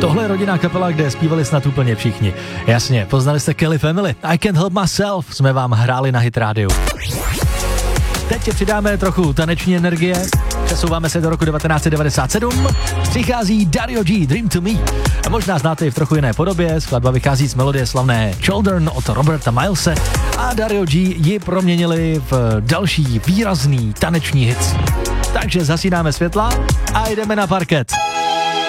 Tohle je rodinná kapela, kde zpívali snad úplně všichni. Jasně, poznali jste Kelly Family. I Can't Help Myself jsme vám hráli na Hit rádiu. Teď přidáme trochu taneční energie. Přesouváme se do roku 1997. Přichází Dario G, Dream to Me. A možná znáte i v trochu jiné podobě. Skladba vychází z melodie slavné Children od Roberta Milese a Dario G ji proměnili v další výrazný taneční hit. Takže zasínáme světla a jdeme na parket.